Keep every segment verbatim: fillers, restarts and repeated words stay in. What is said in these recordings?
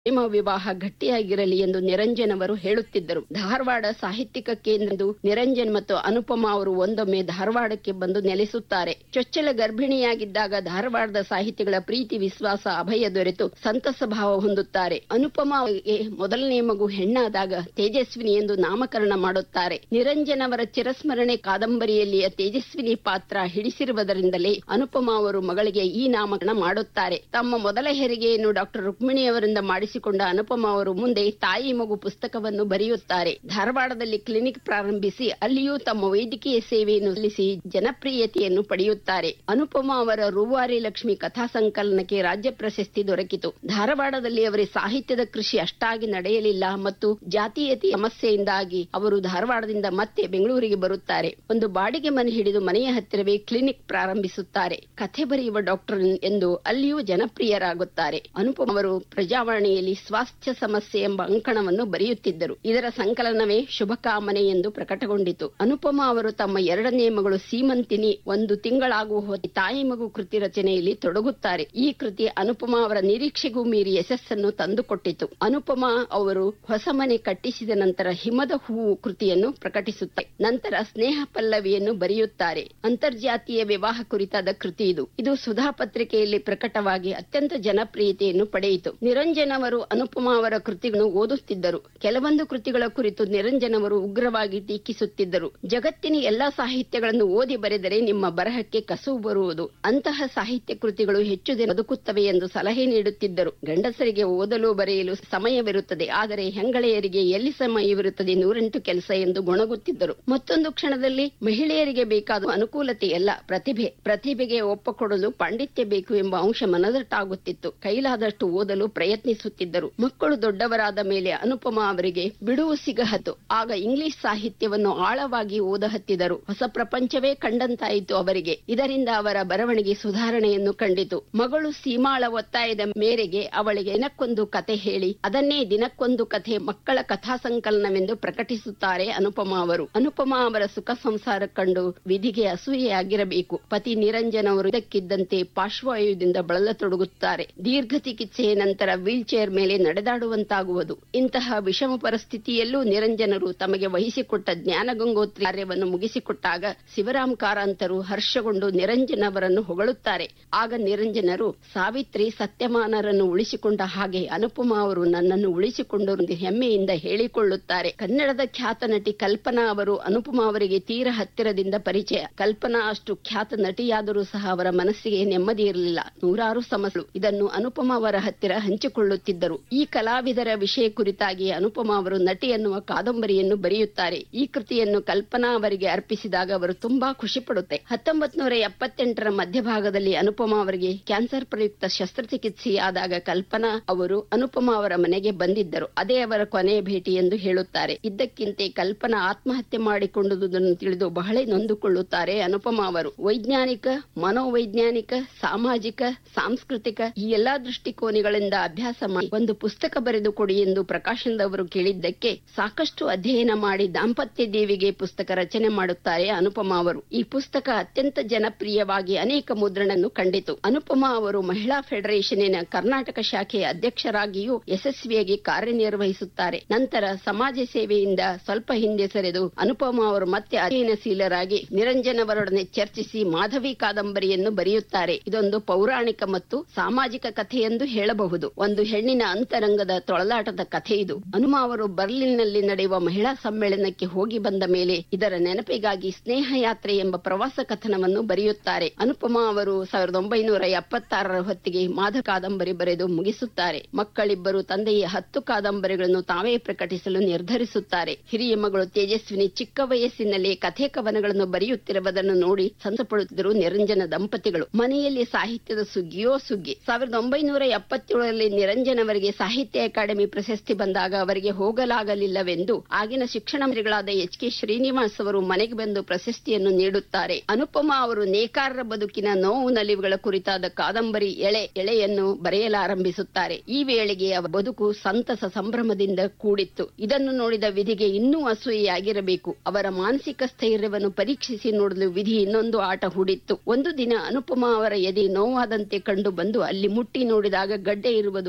ಪ್ರೇಮ ವಿವಾಹ ಗಟ್ಟಿಯಾಗಿರಲಿ ಎಂದು ನಿರಂಜನ್ ಅವರು ಹೇಳುತ್ತಿದ್ದರು. ಧಾರವಾಡ ಸಾಹಿತ್ಯಿಕ ಕೇಂದ್ರದ್ದು ನಿರಂಜನ್ ಮತ್ತು ಅನುಪಮಾ ಅವರು ಒಂದೊಮ್ಮೆ ಧಾರವಾಡಕ್ಕೆ ಬಂದು ನೆಲೆಸುತ್ತಾರೆ. ಚೊಚ್ಚಲ ಗರ್ಭಿಣಿಯಾಗಿದ್ದಾಗ ಧಾರವಾಡದ ಸಾಹಿತಿಗಳ ಪ್ರೀತಿ ವಿಶ್ವಾಸ ಅಭಯ ದೊರೆತು ಸಂತಸ ಭಾವ ಹೊಂದುತ್ತಾರೆ. ಅನುಪಮಾ ಅವರಿಗೆ ಮೊದಲನೇ ಮಗು ಹೆಣ್ಣಾದಾಗ ತೇಜಸ್ವಿನಿ ಎಂದು ನಾಮಕರಣ ಮಾಡುತ್ತಾರೆ. ನಿರಂಜನ್ ಅವರ ಚಿರಸ್ಮರಣೆ ಕಾದಂಬರಿಯಲ್ಲಿಯ ತೇಜಸ್ವಿನಿ ಪಾತ್ರ ಹಿಡಿಸಿರುವುದರಿಂದಲೇ ಅನುಪಮಾ ಅವರು ಮಗಳಿಗೆ ಈ ನಾಮಕರಣ ಮಾಡುತ್ತಾರೆ. ತಮ್ಮ ಮೊದಲ ಹೆರಿಗೆಯನ್ನು ಡಾಕ್ಟರ್ ರುಕ್ಮಿಣಿ ಅವರಿಂದ ಮಾಡಿಸಿಕೊಂಡ ಅನುಪಮಾ ಅವರು ಮುಂದೆ ತಾಯಿ ಮಗು ಪುಸ್ತಕವನ್ನು ಬರೆಯುತ್ತಾರೆ. ಧಾರವಾಡದಲ್ಲಿ ಕ್ಲಿನಿಕ್ ಪ್ರಾರಂಭಿಸಿ ಅಲ್ಲಿಯೂ ತಮ್ಮ ವೈದ್ಯಕೀಯ ಸೇವೆಯನ್ನು ಸಲ್ಲಿಸಿ ಜನಪ್ರಿಯತೆಯನ್ನು ಪಡೆಯುತ್ತಾರೆ. ಅನುಪಮಾ ಅವರ ರೂವಾರಿ ಲಕ್ಷ್ಮಿ ಕಥಾ ಸಂಕಲನಕ್ಕೆ ರಾಜ್ಯ ಪ್ರಶಸ್ತಿ ದೊರಕಿತು. ಧಾರವಾಡದಲ್ಲಿ ಅವರಿಗೆ ಸಾಹಿತ್ಯದ ಕೃಷಿ ಅಷ್ಟಾಗಿ ನಡೆಯಲಿಲ್ಲ ಮತ್ತು ಜಾತೀಯತೆ ಸಮಸ್ಯೆಯಿಂದಾಗಿ ಅವರು ಧಾರವಾಡದಿಂದ ಮತ್ತೆ ಬೆಂಗಳೂರಿಗೆ ಬರುತ್ತಾರೆ. ಒಂದು ಬಾಡಿಗೆ ಮನೆ ಹಿಡಿದು ಮನೆಯ ಹತ್ತಿರವೇ ಕ್ಲಿನಿಕ್ ಪ್ರಾರಂಭಿಸುತ್ತಾರೆ. ಕಥೆ ಬರೆಯುವ ಡಾಕ್ಟರ್ ಎಂದು ಅಲ್ಲಿಯೂ ಜನಪ್ರಿಯರಾಗುತ್ತಾರೆ. ಅನುಪಮಾ ಅವರು ಪ್ರಜಾವಾಣಿಯಲ್ಲಿ ಸ್ವಾಸ್ಥ್ಯ ಸಮಸ್ಯೆ ಎಂಬ ಅಂಕಣವನ್ನು ಬರೆಯುತ್ತಿದ್ದರು. ಇದರ ಸಂಕಲನವೇ ಶುಭಕಾಮನೆ ಎಂದು ಪ್ರಕಟಗೊಂಡಿತು. ಅನುಪಮಾ ಅವರು ತಮ್ಮ ಎರಡನೇ ಮಗಳು ಸೀಮಂತಿನಿ ಒಂದು ತಿಂಗಳಾಗುವ ಹೊತ್ತಿಗೆ ತಾಯಿ ಮಗು ಕೃತಿ ರಚನೆಯಲ್ಲಿ ತೊಡಗುತ್ತಾರೆ. ಈ ಕೃತಿ ಅನುಪಮಾ ಅವರ ನಿರೀಕ್ಷೆಗೂ ಮೀರಿ ಯಶಸ್ಸನ್ನು ತಂದುಕೊಟ್ಟಿತು. ಅನುಪಮಾ ಅವರು ಹೊಸ ಮನೆ ಕಟ್ಟಿಸಿದ ನಂತರ ಹಿಮದ ಹೂವು ಕೃತಿಯನ್ನು ಪ್ರಕಟಿಸುತ್ತಾರೆ. ನಂತರ ಸ್ನೇಹ ಪಲ್ಲವಿಯನ್ನು ಬರೆಯುತ್ತಾರೆ. ಅಂತರ್ಜಾತೀಯ ವಿವಾಹ ಕುರಿತಾದ ಕೃತಿ ಇದು. ಇದು ಸುಧಾ ಪತ್ರಿಕೆಯಲ್ಲಿ ಪ್ರಕಟವಾಗಿ ಅತ್ಯಂತ ಜನಪ್ರಿಯತೆಯನ್ನು ಪಡೆಯಿತು. ನಿರಂಜನ್ ಅವರು ಅನುಪಮಾ ಅವರ ಕೃತಿಗಳನ್ನು ಓದುತ್ತಿದ್ದರು. ಕೆಲವೊಂದು ಕೃತಿಗಳ ಕುರಿತು ನಿರಂಜನ್ ಅವರು ಉಗ್ರವಾಗಿ ಟೀಕಿಸುತ್ತಿದ್ದರು. ಜಗತ್ತಿನ ಎಲ್ಲಾ ಸಾಹಿತ್ಯಗಳನ್ನು ಓದಿ ಬರೆದರೆ ನಿಮ್ಮ ಬರಹಕ್ಕೆ ಕಸುವು ಬರುವುದು. ಅಂತಹ ಸಾಹಿತ್ಯ ಕೃತಿಗಳು ಹೆಚ್ಚು ದಿನ ಬದುಕುತ್ತವೆ ಎಂದು ಸಲಹೆ ನೀಡುತ್ತಿದ್ದರು. ಗಂಡಸರಿಗೆ ಓದಲು ಬರೆಯಲು ಸಮಯವಿರುತ್ತದೆ, ಆದರೆ ಹೆಂಗಳೆಯರಿಗೆ ಎಲ್ಲಿ ಸಮಯವಿರುತ್ತದೆ, ನೂರೆಂಟು ಕೆಲಸ ಎಂದು ಗೊಣಗುತ್ತಿದ್ದರು. ಮತ್ತೊಂದು ಕ್ಷಣದಲ್ಲಿ ಮಹಿಳೆಯರಿಗೆ ಬೇಕಾದ ಅನುಕೂಲತೆಯಲ್ಲ, ಪ್ರತಿಭೆ. ಪ್ರತಿಭೆಗೆ ಒಪ್ಪಕೊಡಲು ಪಾಂಡಿತ್ಯ ಬೇಕು ಎಂಬ ಅಂಶ ಮನದಟ್ಟಾಗುತ್ತಿತ್ತು. ಕೈಲಾದಷ್ಟು ಓದಲು ಪ್ರಯತ್ನಿಸುತ್ತಿದ್ದರು. ಮಕ್ಕಳು ದೊಡ್ಡವರಾದ ಮೇಲೆ ಅನುಪಮಾ ಅವರಿಗೆ ಬಿಡುವು ಸಿಗಹತ್ತು. ಆಗ ಇಂಗ್ಲಿಷ್ ಸಾಹಿತ್ಯವನ್ನು ಆಳವಾಗಿ ಓದಹತ್ತಿದರು. ಹೊಸ ಪ್ರಪಂಚವೇ ಕಂಡಂತಾಯಿತು ಅವರಿಗೆ. ಇದರಿಂದ ಅವರ ಬರವಣಿಗೆ ಸುಧಾರಣೆಯನ್ನು ಕಂಡಿತು. ಮಗಳು ಸೀಮಾಳ ಒತ್ತಾಯದ ಮೇರೆಗೆ ಅವಳಿಗೆ ದಿನಕ್ಕೊಂದು ಕತೆ ಹೇಳಿ ಅದನ್ನೇ ದಿನಕ್ಕೊಂದು ಕಥೆ ಮಕ್ಕಳ ಕಥಾ ಸಂಕಲನವೆಂದು ಪ್ರಕಟಿಸುತ್ತಾರೆ ಅನುಪಮಾ ಅವರು. ಅನುಪಮಾ ಅವರ ಸುಖ ಸಂಸಾರ ಕಂಡು ವಿಧಿಗೆ ಅಸೂಯೆಯಾಗಿರಬೇಕು. ಪತಿ ನಿರಂಜನ್ ಅವರು ಇದಕ್ಕಿದ್ದಂತೆ ಪಾರ್ಶ್ವವಾಯುದಿಂದ ಬಳಲತೊಡಗುತ್ತಾರೆ. ದೀರ್ಘ ಚಿಕಿತ್ಸೆಯ ನಂತರ ವೀಲ್ ಚೇರ್ ಮೇಲೆ ನಡೆದಾಡುವಂತಾಗುವುದು. ಇಂತಹ ವಿಷಮ ಪರಿಸ್ಥಿತಿಯಲ್ಲೂ ನಿರಂಜನರು ತಮಗೆ ವಹಿಸಿಕೊಟ್ಟ ಜ್ಞಾನಗಂಗೋತ್ರಿ ಕಾರ್ಯವನ್ನು ಮುಗಿಸಿಕೊಟ್ಟಾಗ ಶಿವರಾಮ್ ಕಾರಂತರು ಹರ್ಷಗೊಂಡು ನಿರಂಜನ್ ಅವರನ್ನು ಹೊಗಳುತ್ತಾರೆ. ಆಗ ನಿರಂಜನರು ಸಾವಿತ್ರಿ ಸತ್ಯಮಾನರನ್ನು ಉಳಿಸಿಕೊಂಡ ಹಾಗೆ ಅನುಪಮಾ ಅವರು ನನ್ನನ್ನು ಉಳಿಸಿಕೊಂಡರು ಹೆಮ್ಮೆಯಿಂದ ಹೇಳಿಕೊಳ್ಳುತ್ತಾರೆ. ಕನ್ನಡದ ಖ್ಯಾತ ನಟಿ ಕಲ್ಪನಾ ಅವರು ಅನುಪಮಾ ಅವರಿಗೆ ತೀರ ಹತ್ತಿರದಿಂದ ಪರಿಚಯ. ಕಲ್ಪನಾ ಅಷ್ಟು ಖ್ಯಾತ ನಟಿಯಾದರೂ ಸಹ ಅವರ ಮನಸ್ಸಿಗೆ ನೆಮ್ಮದಿ ಇರಲಿಲ್ಲ. ನೂರಾರು ಸಮಸ್ಯೆಗಳು. ಇದನ್ನು ಅನುಪಮಾ ಅವರ ಹತ್ತಿರ ಹಂಚಿಕೊಳ್ಳುತ್ತಿದ್ದರು. ಈ ಕಲಾವಿದರ ವಿಷಯ ಕುರಿತಾಗಿ ಅನುಪಮಾ ಅವರು ನಟಿ ಎನ್ನುವ ಕಾದಂಬರಿಯನ್ನು ಬರೆಯುತ್ತಾರೆ. ಈ ಕೃತಿಯನ್ನು ಕಲ್ಪನಾ ಅವರಿಗೆ ಅರ್ಪಿಸಿದಾಗ ಅವರು ತುಂಬಾ ಖುಷಿ ಪಡುತ್ತೆ. ಹತ್ತೊಂಬತ್ ನೂರ ಎಪ್ಪತ್ತೆಂಟರ ಮಧ್ಯಭಾಗದಲ್ಲಿ ಅನುಪಮಾ ಅವರಿಗೆ ಕ್ಯಾನ್ಸರ್ ಪ್ರಯುಕ್ತ ಶಸ್ತ್ರಚಿಕಿತ್ಸೆಯಾದಾಗ ಕಲ್ಪನಾ ಅವರು ಅನುಪಮಾ ಅವರ ಮನೆಗೆ ಬಂದಿದ್ದರು. ಅದೇ ಅವರ ಕೊನೆಯ ಭೇಟಿ ಎಂದು ಹೇಳುತ್ತಾರೆ. ಇದ್ದಕ್ಕಿಂತೆ ಕಲ್ಪನಾ ಆತ್ಮಹತ್ಯೆ ಮಾಡಿಕೊಂಡುದನ್ನು ತಿಳಿದು ಬಹಳ ನೊಂದುಕೊಳ್ಳುತ್ತಾರೆ ಅನುಪಮಾ ಅವರು. ವೈಜ್ಞಾನಿಕ, ಮನೋವೈಜ್ಞಾನಿಕ, ಸಾಮಾಜಿಕ, ಸಾಂಸ್ಕೃತಿಕ ಈ ಎಲ್ಲಾ ದೃಷ್ಟಿಕೋನಗಳಿಂದ ಅಭ್ಯಾಸ ಮಾಡಿ ಒಂದು ಪುಸ್ತಕ ಬರೆದು ಕೊಡಿ ಎಂದು ಪ್ರಕಾಶನದವರು ಕೇಳಿದ್ದಕ್ಕೆ ಸಾಕಷ್ಟು ಅಧ್ಯಯನ ಮಾಡಿ ದಾಂಪತ್ಯ ದೇವಿಗೆ ಪುಸ್ತಕ ರಚನೆ ಮಾಡುತ್ತಾರೆ ಅನುಪಮಾ ಅವರು. ಈ ಪುಸ್ತಕ ಅತ್ಯಂತ ಜನಪ್ರಿಯವಾಗಿ ಅನೇಕ ಮುದ್ರಣವನ್ನು ಕಂಡಿತು. ಅನುಪಮಾ ಅವರು ಮಹಿಳಾ ಫೆಡರೇಷನ್ನಿನ ಕರ್ನಾಟಕ ಶಾಖೆಯ ಅಧ್ಯಕ್ಷರಾಗಿಯೂ ಯಶಸ್ವಿಯಾಗಿ ಕಾರ್ಯನಿರ್ವಹಿಸುತ್ತಾರೆ. ನಂತರ ಸಮಾಜ ಸೇವೆಯಿಂದ ಸ್ವಲ್ಪ ಹಿಂದೆ ಸರಿದು ಅನುಪಮಾ ಅವರು ಮತ್ತೆ ಅಧ್ಯಯನಶೀಲರಾಗಿ ನಿರಂಜನ್ ಅವರೊಡನೆ ಚರ್ಚಿಸಿ ಮಾಧವಿ ಕಾದಂಬರಿಯನ್ನು ಬರೆಯುತ್ತಾರೆ. ಇದೊಂದು ಪೌರಾಣಿಕ ಮತ್ತು ಸಾಮಾಜಿಕ ಕಥೆ ಎಂದು ಹೇಳಬಹುದು. ಒಂದು ಹೆಣ್ಣಿನ ಅಂತರಂಗದ ತೊಳಲಾಟದ ಕಥೆ ಇದು. ಅನುಪಮಾ ಅವರು ಬರ್ಲಿನ್ನಲ್ಲಿ ನಡೆಯುವ ಮಹಿಳಾ ಸಮ್ಮೇಳನಕ್ಕೆ ಹೋಗಿ ಬಂದ ಮೇಲೆ ಇದರ ನೆನಪಿಗಾಗಿ ಸ್ನೇಹ ಯಾತ್ರೆ ಎಂಬ ಪ್ರವಾಸ ಕಥನವನ್ನು ಬರೆಯುತ್ತಾರೆ. ಅನುಪಮಾ ಅವರು ಸಾವಿರದ ಒಂಬೈನೂರ ಎಪ್ಪತ್ತಾರರ ಹೊತ್ತಿಗೆ ಮಾಧವ ಕಾದಂಬರಿ ಬರೆದು ಮುಗಿಸುತ್ತಾರೆ. ಮಕ್ಕಳಿಬ್ಬರು ತಂದೆಯ ಹತ್ತು ಕಾದಂಬರಿಗಳನ್ನು ತಾವೇ ಪ್ರಕಟಿಸಲು ನಿರ್ಧರಿಸುತ್ತಾರೆ. ಹಿರಿಯ ಮಗಳು ತೇಜಸ್ವಿನಿ ಚಿಕ್ಕ ವಯಸ್ಸಿನಲ್ಲಿ ಕಥೆ ಕವನಗಳನ್ನು ಬರೆಯುತ್ತಿರುವುದನ್ನು ನೋಡಿ ಸಂತಸಪಡುತ್ತಿದ್ದರು ನಿರಂಜನ ದಂಪತಿಗಳು. ಮನೆಯಲ್ಲಿ ಸಾಹಿತ್ಯದ ಸುಗ್ಗಿಯೋ ಸುಗ್ಗಿ. ಸಾವಿರದ ಒಂಬೈನೂರ ಎಪ್ಪತ್ತೇಳರಲ್ಲಿ ನಿರಂಜನ್ ಅವರಿಗೆ ಸಾಹಿತ್ಯ ಅಕಾಡೆಮಿ ಪ್ರಶಸ್ತಿ ಬಂದಾಗ ಅವರಿಗೆ ಹೋಗಲಾಗಲಿಲ್ಲವೆಂದು ಆಗಿನ ಶಿಕ್ಷಣ ಮಂತ್ರಿಗಳಾದ ಎಚ್ ಕೆ ಶ್ರೀನಿವಾಸ್ ಅವರು ಮನೆಗೆ ಬಂದು ಪ್ರಶಸ್ತಿಯನ್ನು ನೀಡುತ್ತಾರೆ. ಅನುಪಮಾ ಅವರು ನೇಕಾರರ ಬದುಕಿನ ನೋವು ನಲಿವುಗಳ ಕುರಿತಾದ ಕಾದಂಬರಿ ಎಳೆ ಎಳೆಯನ್ನು ಬರೆಯಲಾರಂಭಿಸುತ್ತಾರೆ. ಈ ವೇಳೆಗೆ ಅವರ ಬದುಕು ಸಂತಸ ಸಂಭ್ರಮದಿಂದ ಕೂಡಿತ್ತು. ಇದನ್ನು ನೋಡಿದ ವಿಧಿಗೆ ಇನ್ನೂ ಅಸೂಯೆಯಾಗಿರಬೇಕು. ಅವರ ಮಾನಸಿಕ ಸ್ಥೈರ್ಯವನ್ನು ಪರೀಕ್ಷಿಸಿ ನೋಡಲು ವಿಧಿ ಇನ್ನೊಂದು ಆಟ ಹೂಡಿತ್ತು. ಒಂದು ದಿನ ಅನುಪಮಾ ಅವರ ಎದೆ ನೋವಾದಂತೆ ಕಂಡು ಬಂದು ಅಲ್ಲಿ ಮುಟ್ಟಿ ನೋಡಿದಾಗ ಗಡ್ಡೆ ಇರುವುದು ಕಂಡು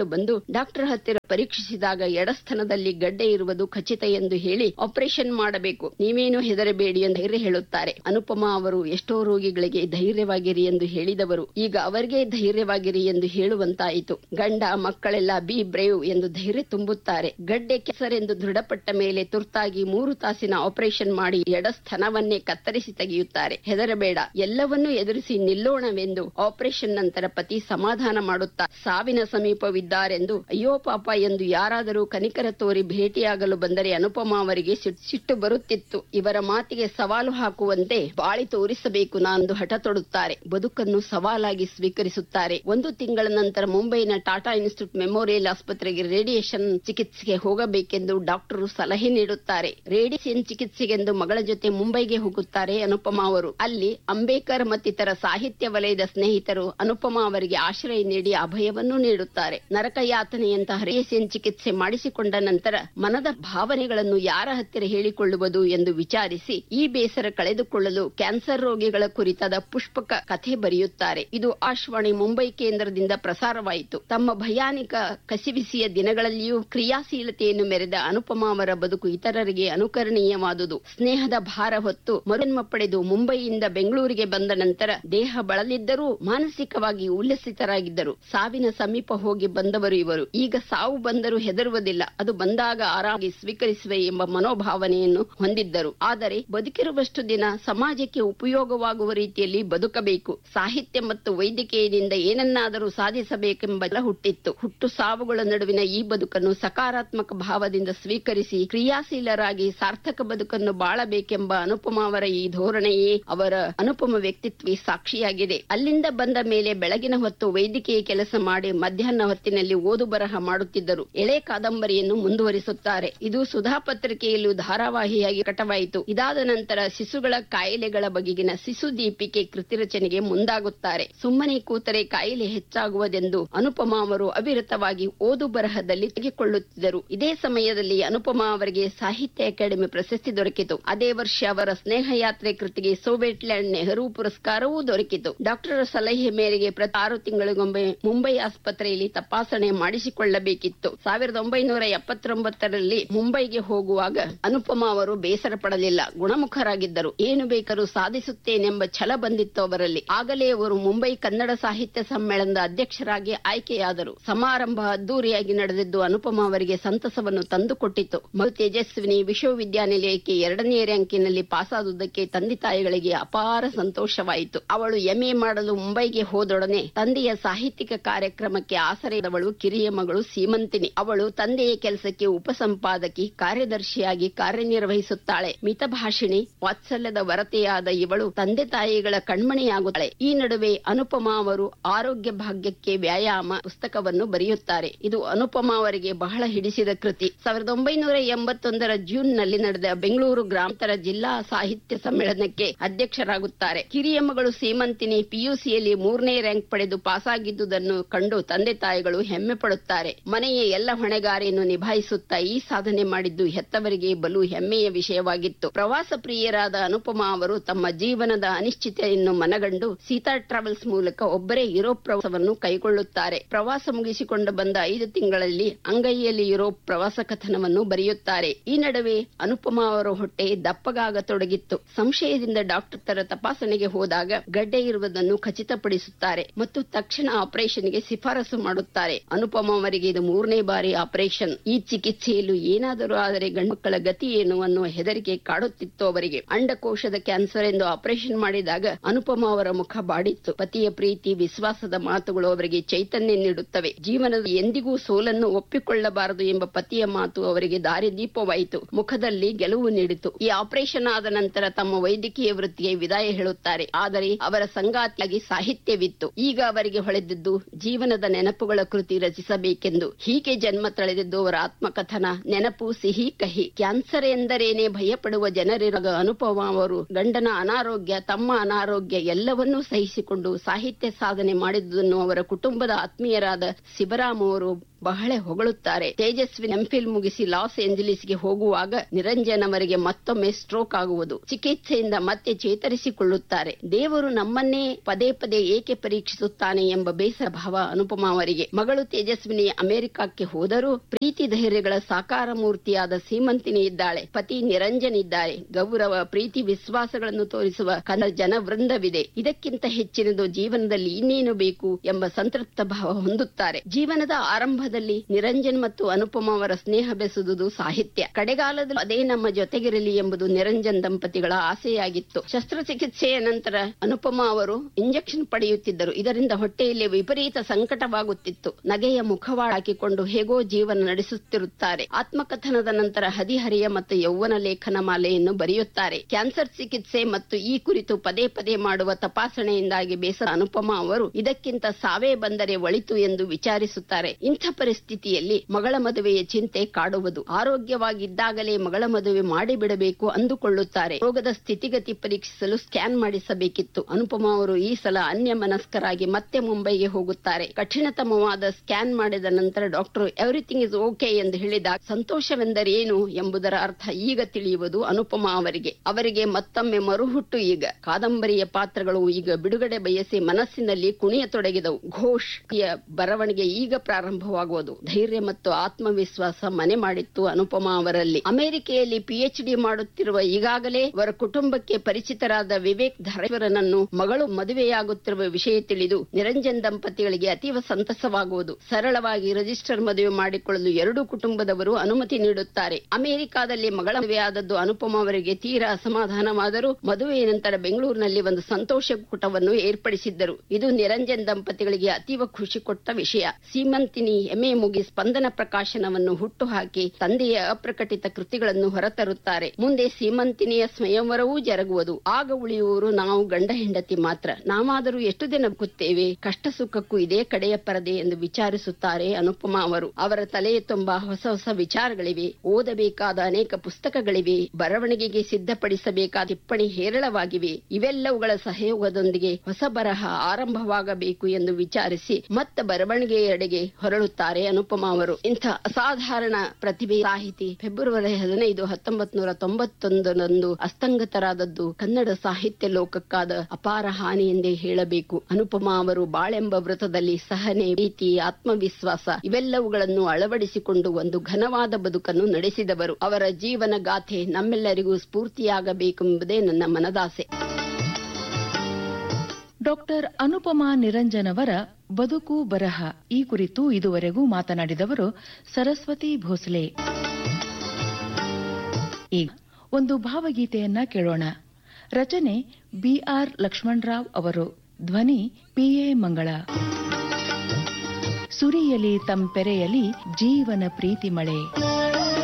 ಬಂದು ಡಾಕ್ಟರ್ ಹತ್ತಿರ ಪರೀಕ್ಷಿಸಿದಾಗ ಎಡಸ್ಥನದಲ್ಲಿ ಗಡ್ಡೆ ಇರುವುದು ಖಚಿತ ಎಂದು ಹೇಳಿ ಆಪರೇಷನ್ ಮಾಡಬೇಕು, ನೀವೇನು ಹೆದರಬೇಡಿ ಎಂದು ಧೈರ್ಯ ಹೇಳುತ್ತಾರೆ. ಅನುಪಮಾ ಅವರು ಎಷ್ಟೋ ರೋಗಿಗಳಿಗೆ ಧೈರ್ಯವಾಗಿರಿ ಎಂದು ಹೇಳಿದವರು ಈಗ ಅವರಿಗೆ ಧೈರ್ಯವಾಗಿರಿ ಎಂದು ಹೇಳುವಂತಾಯಿತು. ಗಂಡ ಮಕ್ಕಳೆಲ್ಲ ಬಿ ಬ್ರೇವ್ ಎಂದು ಧೈರ್ಯ ತುಂಬುತ್ತಾರೆ. ಗಡ್ಡೆ ಕ್ಯಾನ್ಸರ್ ಎಂದು ದೃಢಪಟ್ಟ ಮೇಲೆ ತುರ್ತಾಗಿ ಮೂರು ತಾಸಿನ ಆಪರೇಷನ್ ಮಾಡಿ ಎಡಸ್ಥನವನ್ನೇ ಕತ್ತರಿಸಿ ತೆಗೆಯುತ್ತಾರೆ. ಹೆದರಬೇಡ, ಎಲ್ಲವನ್ನೂ ಎದುರಿಸಿ ನಿಲ್ಲೋಣವೆಂದು ಆಪರೇಷನ್ ನಂತರ ಪತಿ ಸಮಾಧಾನ ಮಾಡುತ್ತಾರೆ. ಸಾವಿನ ಸಮೀಪವಿದ್ದಾರೆಂದು ಅಯ್ಯೋ ಪಾಪ ಎಂದು ಯಾರಾದರೂ ಕನಿಕರ ತೋರಿ ಭೇಟಿಯಾಗಲು ಬಂದರೆ ಅನುಪಮಾ ಅವರಿಗೆ ಸಿಟ್ಟು ಬರುತ್ತಿತ್ತು. ಇವರ ಮಾತಿಗೆ ಸವಾಲು ಹಾಕುವಂತೆ ಬಾಳಿ ತೋರಿಸಬೇಕು ನಾನೊಂದು ಹಠ ತೊಡುತ್ತಾರೆ. ಬದುಕನ್ನು ಸವಾಲಾಗಿ ಸ್ವೀಕರಿಸುತ್ತಾರೆ. ಒಂದು ತಿಂಗಳ ನಂತರ ಮುಂಬೈನ ಟಾಟಾ ಇನ್ಸ್ಟಿಟ್ಯೂಟ್ ಮೆಮೋರಿಯಲ್ ಆಸ್ಪತ್ರೆಗೆ ರೇಡಿಯೇಷನ್ ಚಿಕಿತ್ಸೆಗೆ ಹೋಗಬೇಕೆಂದು ಡಾಕ್ಟರು ಸಲಹೆ ನೀಡುತ್ತಾರೆ. ರೇಡಿಯೇಷನ್ ಚಿಕಿತ್ಸೆಗೆಂದು ಮಗಳ ಜೊತೆ ಮುಂಬೈಗೆ ಹೋಗುತ್ತಾರೆ ಅನುಪಮಾ ಅವರು. ಅಲ್ಲಿ ಅಂಬೇಕರ್ ಮತ್ತಿತರ ಸಾಹಿತ್ಯ ವಲಯದ ಸ್ನೇಹಿತರು ಅನುಪಮಾ ಅವರಿಗೆ ಆಶ್ರಯ ನೀಡಿ ಅಭಯವನ್ನು ನೀಡುತ್ತಾರೆ. ನರಕಯಾತನೆಯಂತಹ ರೇಡಿಯೇಷನ್ ಚಿಕಿತ್ಸೆ ಮಾಡಿಸಿಕೊಂಡ ನಂತರ ಮನದ ಭಾವನೆಗಳನ್ನು ಯಾರ ಹತ್ತಿರ ಹೇಳಿಕೊಳ್ಳುವುದು ಎಂದು ವಿಚಾರಿಸಿ ಈ ಬೇಸರ ಕಳೆದುಕೊಳ್ಳಲು ಕ್ಯಾನ್ಸರ್ ರೋಗಿಗಳ ಕುರಿತಾದ ಪುಷ್ಪಕ ಕಥೆ ಬರೆಯುತ್ತಾರೆ. ಇದು ಆಕಾಶವಾಣಿ ಮುಂಬೈ ಕೇಂದ್ರದಿಂದ ಪ್ರಸಾರವಾಯಿತು. ತಮ್ಮ ಭಯಾನಕ ಕಸಿವಿಸಿಯ ದಿನಗಳಲ್ಲಿಯೂ ಕ್ರಿಯಾಶೀಲತೆಯನ್ನು ಮೆರೆದ ಅನುಪಮಾ ಅವರ ಬದುಕು ಇತರರಿಗೆ ಅನುಕರಣೀಯವಾದುದು. ಸ್ನೇಹದ ಭಾರ ಹೊತ್ತು ಮರುಜನ್ಮ ಪಡೆದು ಮುಂಬೈಯಿಂದ ಬೆಂಗಳೂರಿಗೆ ಬಂದ ನಂತರ ದೇಹ ಬಳಲಿದ್ದರೂ ಮಾನಸಿಕವಾಗಿ ಉಲ್ಲಸಿತರಾಗಿದ್ದರು. ಸಾವಿನ ಸಮೀಪ ಹೋಗಿ ಬಂದವರು ಇವರು. ಈಗ ಸಾವು ಬಂದರೂ ಹೆದರುವುದಿಲ್ಲ, ಅದು ಬಂದಾಗ ಆರಾಮಾಗಿ ಸ್ವೀಕರಿಸುವೆ ಎಂಬ ಮನೋಭಾವನೆಯನ್ನು ಹೊಂದಿದ್ದರು. ಆದರೆ ಬದುಕಿರುವಷ್ಟು ದಿನ ಸಮಾಜಕ್ಕೆ ಉಪಯೋಗವಾಗುವ ರೀತಿಯಲ್ಲಿ ಬದುಕಬೇಕು. ಸಾಹಿತ್ಯ ಮತ್ತು ವೈದ್ಯಕೀಯದಿಂದ ಏನನ್ನಾದರೂ ಸಾಧಿಸಬೇಕೆಂಬ ಹುಟ್ಟಿತ್ತು. ಹುಟ್ಟು ಸಾವುಗಳ ನಡುವಿನ ಈ ಬದುಕನ್ನು ಸಕಾರಾತ್ಮಕ ಭಾವದಿಂದ ಸ್ವೀಕರಿಸಿ ಕ್ರಿಯಾಶೀಲರಾಗಿ ಸಾರ್ಥಕ ಬದುಕನ್ನು ಬಾಳಬೇಕೆಂಬ ಅನುಪಮಾ ಅವರ ಈ ಧೋರಣೆಯೇ ಅವರ ಅನುಪಮ ವ್ಯಕ್ತಿತ್ವ ಸಾಕ್ಷಿಯಾಗಿದೆ. ಅಲ್ಲಿಂದ ಬಂದ ಮೇಲೆ ಬೆಳಗಿನ ಹೊತ್ತು ವೈದ್ಯಕೀಯ ಕೆಲಸ ಮಾಡಿ ಮಧ್ಯಾಹ್ನ ಹೊತ್ತಿನಲ್ಲಿ ಓದು ಬರಹ ಮಾಡುತ್ತಿದ್ದರು. ಎಳೆ ಕಾದಂಬರಿಯನ್ನು ಮುಂದುವರಿಸುತ್ತಾರೆ. ಇದು ಸುಧಾ ಪತ್ರಿಕೆಯಲ್ಲೂ ಧಾರಾವಾಹಿಯಾಗಿ ಪ್ರಕಟವಾಯಿತು. ಇದಾದ ನಂತರ ಶಿಶುಗಳ ಕಾಯಿಲೆಗಳ ಬಗೆಗಿನ ಶಿಶು ದೀಪಿಕೆ ಕೃತಿ ರಚನೆಗೆ ಮುಂದಾಗುತ್ತಾರೆ. ಸುಮ್ಮನೆ ಕೂತರೆ ಕಾಯಿಲೆ ಹೆಚ್ಚಾಗುವುದೆಂದು ಅನುಪಮಾ ಅವರು ಅವಿರತವಾಗಿ ಓದು ಬರಹದಲ್ಲಿ ತೆಗೆದುಕೊಳ್ಳುತ್ತಿದ್ದರು. ಇದೇ ಸಮಯದಲ್ಲಿ ಅನುಪಮಾ ಅವರಿಗೆ ಸಾಹಿತ್ಯ ಅಕಾಡೆಮಿ ಪ್ರಶಸ್ತಿ ದೊರಕಿತು. ಅದೇ ವರ್ಷ ಅವರ ಸ್ನೇಹ ಯಾತ್ರೆ ಕೃತಿಗೆ ಸೋವಿಯತ್ ಲ್ಯಾಂಡ್ ನೆಹರು ಪುರಸ್ಕಾರವೂ ದೊರಕಿತು. ಡಾಕ್ಟರ್ ಸಲಹೆ ಮೇರೆಗೆ ಪ್ರತಿ ಆರು ತಿಂಗಳಿಗೊಮ್ಮೆ ಮುಂಬೈ ಆಸ್ಪತ್ರೆಯಲ್ಲಿ ತಪಾಸಣೆ ಮಾಡಿಸಿಕೊಳ್ಳಬೇಕಿತ್ತು. ಸಾವಿರದ ಒಂಬೈನೂರ ಎಪ್ಪತ್ತೊಂಬತ್ತರಲ್ಲಿ ಮುಂಬೈಗೆ ಹೋಗುವಾಗ ಅನುಪಮಾ ಅವರು ಬೇಸರ ಪಡಲಿಲ್ಲ, ಗುಣಮುಖರಾಗಿದ್ದರು. ಏನು ಬೇಕಾದರೂ ಸಾಧಿಸುತ್ತೇನೆಂಬ ಛಲ ಬಂದಿತ್ತು ಅವರಲ್ಲಿ. ಆಗಲೇ ಅವರು ಮುಂಬೈ ಕನ್ನಡ ಸಾಹಿತ್ಯ ಸಮ್ಮೇಳನದ ಅಧ್ಯಕ್ಷರಾಗಿ ಆಯ್ಕೆಯಾದರು. ಸಮಾರಂಭ ಅದ್ದೂರಿಯಾಗಿ ನಡೆದಿದ್ದು ಅನುಪಮಾ ಅವರಿಗೆ ಸಂತಸವನ್ನು ತಂದುಕೊಟ್ಟಿತು. ಮಗು ತೇಜಸ್ವಿನಿ ವಿಶ್ವವಿದ್ಯಾನಿಲಯಕ್ಕೆ ಎರಡನೇ ರ್ಯಾಂಕಿನಲ್ಲಿ ಪಾಸಾದುದಕ್ಕೆ ತಂದೆ ತಾಯಿಗಳಿಗೆ ಅಪಾರ ಸಂತೋಷವಾಯಿತು. ಅವಳು ಎಂಎ ಮಾಡಲು ಮುಂಬೈಗೆ ಹೋದೊಡನೆ ತಂದೆಯ ಸಾಹಿತ್ಯಿಕ ಕಾರ್ಯಕ್ರಮಕ್ಕೆ ಆಸರೆಯಾದವಳು ಕಿರಿಯ ಮಗಳು ಸೀಮಂತಿನಿ. ಅವಳು ತಂದೆಯ ಕೆಲಸಕ್ಕೆ ಉಪಸಂಪಾದಕಿ ಕಾರ್ಯದರ್ಶಿಯಾಗಿ ಕಾರ್ಯನಿರ್ವಹಿಸುತ್ತಾಳೆ. ಮಿತಭಾಷಿಣಿ, ವಾತ್ಸಲ್ಯದ ವರತೆಯಾದ ಇವಳು ತಂದೆ ತಾಯಿಗಳ ಕಣ್ಮಣಿಯಾಗುತ್ತಾಳೆ. ಈ ನಡುವೆ ಅನುಪಮಾ ಅವರು ಆರೋಗ್ಯ ಭಾಗ್ಯಕ್ಕೆ ವ್ಯಾಯಾಮ ಪುಸ್ತಕವನ್ನು ಬರೆಯುತ್ತಾರೆ. ಇದು ಅನುಪಮಾ ಅವರಿಗೆ ಬಹಳ ಹಿಡಿಸಿದ ಕೃತಿ. ಸಾವಿರದ ಒಂಬೈನೂರ ಎಂಬತ್ತೊಂದರ ಜೂನ್ ನಲ್ಲಿ ನಡೆದ ಬೆಂಗಳೂರು ಗ್ರಾಮಾಂತರ ಜಿಲ್ಲಾ ಸಾಹಿತ್ಯ ಸಮ್ಮೇಳನಕ್ಕೆ ಅಧ್ಯಕ್ಷರಾಗುತ್ತಾರೆ. ಕಿರಿಯ ಮಗಳು ಸೀಮಂತಿನಿ ಪಿಯುಸಿಯಲ್ಲಿ ಮೂರನೇ ರ್ಯಾಂಕ್ ಪಡೆದು ಪಾಸಾಗಿದ್ದುದನ್ನು ಕಂಡು ತಂದೆ ತಾಯಿಗಳು ಹೆಮ್ಮೆ ಪಡುತ್ತಾರೆ. ಮನೆಯ ಎಲ್ಲ ಹೊಣೆಗಾರಿಯನ್ನು ನಿಭಾಯಿಸುತ್ತಾ ಈ ಸಾಧನೆ ಮಾಡಿದ್ದು ಹೆತ್ತವರಿಗೆ ಬಲು ಹೆಮ್ಮೆಯ ವಿಷಯವಾಗಿತ್ತು. ಪ್ರವಾಸ ಪ್ರಿಯರಾದ ಅನುಪಮಾ ಅವರು ತಮ್ಮ ಜೀವನದ ಅನಿಶ್ಚಿತೆಯನ್ನು ಮನಗಂಡು ಸೀತಾ ಟ್ರಾವೆಲ್ಸ್ ಮೂಲಕ ಒಬ್ಬರೇ ಯುರೋಪ್ ಪ್ರವಾಸವನ್ನು ಕೈಗೊಳ್ಳುತ್ತಾರೆ. ಪ್ರವಾಸ ಮುಗಿಸಿಕೊಂಡು ಬಂದ ಐದು ತಿಂಗಳಲ್ಲಿ ಅಂಗೈಯಲ್ಲಿ ಯುರೋಪ್ ಪ್ರವಾಸ ಕಥನವನ್ನು ಬರೆಯುತ್ತಾರೆ. ಈ ನಡುವೆ ಅನುಪಮಾ ಅವರ ಹೊಟ್ಟೆ ದಪ್ಪಗಾಗತೊಡಗಿತ್ತು. ಸಂಶಯದಿಂದ ಡಾಕ್ಟರ್ ತರ ತಪಾಸಣೆಗೆ ಹೋದಾಗ ಗಡ್ಡೆ ಇರುವುದನ್ನು ಖಚಿತಪಡಿಸುತ್ತಾರೆ ಮತ್ತು ತಕ್ಷಣ ಆಪರೇಷನ್ಗೆ ಶಿಫಾರಸು ಮಾಡುತ್ತಾರೆ. ಅನುಪಮಾ ಅವರಿಗೆ ಇದು ಮೂರನೇ ಬಾರಿ ಆಪರೇಷನ್. ಈ ಚಿಕಿತ್ಸೆಯಲ್ಲೂ ಏನಾದರೂ ಆದರೆ ಗಂಡುಮಕ್ಕಳ ಗತಿ ಏನು ಅನ್ನುವ ಹೆದರಿಕೆ ಕಾಡುತ್ತಿತ್ತು ಅವರಿಗೆ. ಅಂಡಕೋಶದ ಕ್ಯಾನ್ಸರ್ ಎಂದು ಆಪರೇಷನ್ ಮಾಡಿದಾಗ ಅನುಪಮಾ ಅವರ ಮುಖ ಬಾಡಿತ್ತು. ಪತಿಯ ಪ್ರೀತಿ, ವಿಶ್ವಾಸದ ಮಾತುಗಳು ಅವರಿಗೆ ಚೈತನ್ಯ ನೀಡುತ್ತವೆ. ಜೀವನದ ಎಂದಿಗೂ ಸೋಲನ್ನು ಒಪ್ಪಿಕೊಳ್ಳಬಾರದು ಎಂಬ ಪತಿಯ ಮಾತು ಅವರಿಗೆ ದಾರಿದೀಪವಾಯಿತು, ಮುಖದಲ್ಲಿ ಗೆಲುವು ನೀಡಿತು. ಈ ಆಪರೇಷನ್ ಆದ ನಂತರ ತಮ್ಮ ವೈದ್ಯಕೀಯ ವೃತ್ತಿಗೆ ವಿದಾಯ ಹೇಳುತ್ತಾರೆ. ಆದರೆ ಅವರ ಸಂಗಾತಿಯಾಗಿ ಸಾಹಿತ್ಯವಿತ್ತು. ಈಗ ಅವರಿಗೆ ಹೊಳೆದಿದ್ದು ಜೀವನದ ನೆನಪುಗಳ ಕೃತಿ ರಚಿಸಬೇಕೆಂದು. ಹೀಗೆ ಜನ್ಮ ತಳೆದಿದ್ದು ಅವರ ಆತ್ಮಕಥನ ನೆನಪು ಸಿಹಿ ಕಹಿ. ಕ್ಯಾನ್ಸರ್ ಎಂದರೇನೆ ಭಯಪಡುವ ಜನರಿರುವ ಅನುಪಮಾ ಅವರು ಗಂಡನ ಅನಾರೋಗ್ಯ, ತಮ್ಮ ಅನಾರೋಗ್ಯ ಎಲ್ಲವನ್ನೂ ಸಹಿಸಿಕೊಂಡು ಸಾಹಿತ್ಯ ಸಾಧನೆ ಮಾಡಿದುದನ್ನು ಅವರ ಕುಟುಂಬದ ಆತ್ಮೀಯರಾದ ಶಿವರಾಮ್ ಅವರು ಬಹಳ ಹೊಗಳುತ್ತಾರೆ. ತೇಜಸ್ವಿ ಎಂಫಿಲ್ ಮುಗಿಸಿ ಲಾಸ್ ಏಂಜಲೀಸ್ಗೆ ಹೋಗುವಾಗ ನಿರಂಜನ್ ಅವರಿಗೆ ಮತ್ತೊಮ್ಮೆ ಸ್ಟ್ರೋಕ್ ಆಗುವುದು. ಚಿಕಿತ್ಸೆಯಿಂದ ಮತ್ತೆ ಚೇತರಿಸಿಕೊಳ್ಳುತ್ತಾರೆ. ದೇವರು ನಮ್ಮನ್ನೇ ಪದೇ ಪದೇ ಏಕೆ ಪರೀಕ್ಷಿಸುತ್ತಾನೆ ಎಂಬ ಬೇಸರ ಭಾವ ಅನುಪಮಾ ಅವರಿಗೆ. ಮಗಳು ತೇಜಸ್ವಿನಿ ಅಮೆರಿಕಕ್ಕೆ ಹೋದರೂ ಪ್ರೀತಿ ಧೈರ್ಯಗಳ ಸಾಕಾರ ಮೂರ್ತಿಯಾದ ಸೀಮಂತಿನಿ ಇದ್ದಾಳೆ. ಪತಿ ನಿರಂಜನ್ ಇದ್ದಾರೆ. ಗೌರವ, ಪ್ರೀತಿ, ವಿಶ್ವಾಸಗಳನ್ನು ತೋರಿಸುವ ಕನ್ನಡ ಜನ ವೃಂದವಿದೆ. ಇದಕ್ಕಿಂತ ಹೆಚ್ಚಿನದು ಜೀವನದಲ್ಲಿ ಇನ್ನೇನು ಬೇಕು ಎಂಬ ಸಂತೃಪ್ತ ಭಾವ ಹೊಂದುತ್ತಾರೆ. ಜೀವನದ ಆರಂಭದಲ್ಲಿ ನಿರಂಜನ್ ಮತ್ತು ಅನುಪಮಾ ಅವರ ಸ್ನೇಹ ಬೆಸುವುದು ಸಾಹಿತ್ಯ. ಕಡೆಗಾಲದಲ್ಲಿ ಅದೇ ನಮ್ಮ ಜೊತೆಗಿರಲಿ ಎಂಬುದು ನಿರಂಜನ್ ದಂಪತಿಗಳ ಆಸೆಯಾಗಿತ್ತು. ಶಸ್ತ್ರಚಿಕಿತ್ಸೆಯ ನಂತರ ಅನುಪಮಾ ಅವರು ಇಂಜೆಕ್ಷನ್ ಪಡೆಯುತ್ತಿದ್ದರು. ಇದರಿಂದ ಹೊಟ್ಟೆಯಲ್ಲಿ ವಿಪರೀತ ಸಂಕಟವಾಗುತ್ತಿತ್ತು. ನಗೆಯ ಮುಖವಾಡ ಹಾಕಿಕೊಂಡು ಹೇಗೋ ಜೀವನ ನಡೆಸುತ್ತಿರುತ್ತಾರೆ. ಆತ್ಮಕಥನದ ನಂತರ ಹದಿಹರೆಯ ಮತ್ತು ಯೌವನ ಲೇಖನ ಮಾಲೆಯನ್ನು ಬರೆಯುತ್ತಾರೆ. ಕ್ಯಾನ್ಸರ್ ಚಿಕಿತ್ಸೆ ಮತ್ತು ಈ ಕುರಿತು ಪದೇ ಪದೇ ಮಾಡುವ ತಪಾಸಣೆಯಿಂದಾಗಿ ಬೇಸರ ಅನುಪಮಾ ಅವರು ಇದಕ್ಕಿಂತ ಸಾವೇ ಬಂದರೆ ಒಳಿತು ಎಂದು ವಿಚಾರಿಸುತ್ತಾರೆ. ಇಂಥ ಪರಿಸ್ಥಿತಿಯಲ್ಲಿ ಮಗಳ ಮದುವೆಯ ಚಿಂತೆ ಕಾಡುವುದು. ಆರೋಗ್ಯವಾಗಿದ್ದಾಗಲೇ ಮಗಳ ಮದುವೆ ಮಾಡಿಬಿಡಬೇಕು ಅಂದುಕೊಳ್ಳುತ್ತಾರೆ. ರೋಗದ ಸ್ಥಿತಿಗತಿ ಪರೀಕ್ಷಿಸಲು ಸ್ಕ್ಯಾನ್ ಮಾಡಿಸಬೇಕಿತ್ತು. ಅನುಪಮಾ ಅವರು ಈ ಸಲ ಅನ್ಯ ಮನಸ್ಕರಾಗಿ ಮತ್ತೆ ಮುಂಬೈಗೆ ಹೋಗುತ್ತಾರೆ. ಕಠಿಣತಮವಾದ ಸ್ಕ್ಯಾನ್ ಮಾಡಿದ ನಂತರ ಡಾಕ್ಟರ್ ಎವ್ರಿಥಿಂಗ್ ಇಸ್ ಓಕೆ ಎಂದು ಹೇಳಿದಾಗ ಸಂತೋಷವೆಂದರೇನು ಎಂಬುದರ ಅರ್ಥ ಈಗ ತಿಳಿಯುವುದು ಅನುಪಮಾ ಅವರಿಗೆ. ಅವರಿಗೆ ಮತ್ತೊಮ್ಮೆ ಮರುಹುಟ್ಟು ಈಗ. ಕಾದಂಬರಿಯ ಪಾತ್ರಗಳು ಈಗ ಬಿಡುಗಡೆ ಬಯಸಿ ಮನಸ್ಸಿನಲ್ಲಿ ಕುಣಿಯತೊಡಗಿದವು. ಘೋಷ್ ಬರವಣಿಗೆ ಈಗ ಪ್ರಾರಂಭವಾಗುವುದು. ಧೈರ್ಯ ಮತ್ತು ಆತ್ಮವಿಶ್ವಾಸ ಮನೆ ಮಾಡಿತ್ತು ಅನುಪಮಾ ಅವರಲ್ಲಿ. ಅಮೆರಿಕೆಯಲ್ಲಿ ಪಿಎಚ್ ಡಿ ಮಾಡುತ್ತಿರುವ ಈಗಾಗಲೇ ಅವರ ಕುಟುಂಬಕ್ಕೆ ಪರಿಚಿತರಾದ ವಿವೇಕ್ ಧಾರೇಶ್ವರನನ್ನು ಮಗಳು ಮದುವೆಯಾಗುತ್ತಿರುವ ವಿಷಯ ತಿಳಿದು ನಿರಂಜನ್ ದಂಪತಿಗಳಿಗೆ ಅತೀವ ಸಂತಸವಾಗುವುದು. ಸರಳವಾಗಿ ರಿಜಿಸ್ಟರ್ ಮದುವೆ ಮಾಡಿಕೊಳ್ಳಲು ಎರಡೂ ಕುಟುಂಬದವರು ಅನುಮತಿ ನೀಡುತ್ತಾರೆ. ಅಮೆರಿಕಾದಲ್ಲಿ ಮಗಳ ಮದುವೆಯಾದದ್ದು ಅನುಪಮಾ ಅವರಿಗೆ ತೀರಾ ಅಸಮಾಧಾನವಾದರೂ ಮದುವೆಯ ನಂತರ ಬೆಂಗಳೂರಿನಲ್ಲಿ ಒಂದು ಸಂತೋಷ ಕೂಟವನ್ನು ಏರ್ಪಡಿಸಿದ್ದರು. ಇದು ನಿರಂಜನ್ ದಂಪತಿಗಳಿಗೆ ಅತೀವ ಖುಷಿ ಕೊಟ್ಟ ವಿಷಯ. ಸೀಮಂತಿನಿ ಎಂಎ ಮುಗಿ ಸ್ಪಂದನ ಪ್ರಕಾಶನವನ್ನು ಹುಟ್ಟುಹಾಕಿ ತಂದೆಯ ಅಪ್ರಕಟಿತ ಕೃತಿಗಳನ್ನು ಹೊರತರುತ್ತಾರೆ. ಮುಂದೆ ಸೀಮಂತಿನಿಯ ಸ್ವಯಂವರವೂ ಜರುಗುವುದು. ಆಗ ಉಳಿಯುವರು ನಾವು ಗಂಡ ಹೆಂಡತಿ ಮಾತ್ರ. ನಾವಾದರೂ ಎಷ್ಟು ದಿನ ಬದುಕುತ್ತೇವೆ? ಕಷ್ಟ ಸುಖಕ್ಕೂ ಇದೇ ಕಡೆಯ ಪರದೆ ಎಂದು ವಿಚಾರಿಸುತ್ತಾರೆ ಅನುಪಮಾ ಅವರು. ಅವರ ತಲೆಯ ತುಂಬಾ ಹೊಸ ಹೊಸ ವಿಚಾರಗಳಿವೆ. ಓದಬೇಕಾದ ಅನೇಕ ಪುಸ್ತಕಗಳಿವೆ. ಬರವಣಿಗೆಗೆ ಸಿದ್ಧಪಡಿಸಬೇಕಾದ ಟಿಪ್ಪಣಿ ಹೇರಳವಾಗಿವೆ. ಇವೆಲ್ಲವುಗಳ ಸಹಯೋಗದೊಂದಿಗೆ ಹೊಸ ಬರಹ ಆರಂಭವಾಗಬೇಕು ಎಂದು ವಿಚಾರಿಸಿ ಮತ್ತೆ ಬರವಣಿಗೆಯೆಡೆಗೆ ಹೊರಳುತ್ತಾರೆ ಅನುಪಮಾ ಅವರು. ಇಂಥ ಅಸಾಧಾರಣ ಪ್ರತಿಭೆ ಸಾಹಿತಿ ಫೆಬ್ರವರಿ ಹದಿನೈದು ಹತ್ತೊಂಬತ್ ನೂರ ತೊಂಬತ್ತೊಂದರಂದು ಅಸ್ತಂಗತರಾದದ್ದು ಕನ್ನಡ ಸಾಹಿತ್ಯ ಲೋಕಕ್ಕಾದ ಅಪಾರ ಹಾನಿ ಎಂದೇ ಹೇಳಬೇಕು. ಅನುಪಮಾ ಅವರು ಬಾಳೆಂಬ ವೃತ್ತದಲ್ಲಿ ಸಹನೆ, ಪ್ರೀತಿ, ಆತ್ಮವಿಶ್ವಾಸ ಇವೆಲ್ಲವುಗಳನ್ನು ಅಳವಡಿಸಿಕೊಂಡು ಒಂದು ಘನವಾದ ಬದುಕನ್ನು ನಡೆಸಿದವರು. ಅವರ ಜೀವನ ಗಾಥೆ ನಮ್ಮೆಲ್ಲರಿಗೂ ಸ್ಫೂರ್ತಿಯಾಗಬೇಕೆಂಬುದೇ ನನ್ನ ಮನದಾಸೆ. ಡಾಕ್ಟರ್ ಅನುಪಮಾ ನಿರಂಜನ್ ಅವರ ಬದುಕು ಬರಹ ಈ ಕುರಿತು ಇದುವರೆಗೂ ಮಾತನಾಡಿದವರು ಸರಸ್ವತಿ ಭೋಸಲೆ. ಈಗ ಒಂದು ಭಾವಗೀತೆಯನ್ನ ಕೇಳೋಣ. ರಚನೆ ಬಿಆರ್ ಲಕ್ಷ್ಮಣರಾವ್ ಅವರು, ಧ್ವನಿ ಪಿಎ ಮಂಗಳ. ಸುರಿಯಲಿ ತಂಪೆರೆಯಲಿ ಜೀವನ ಪ್ರೀತಿ ಮಳೆ.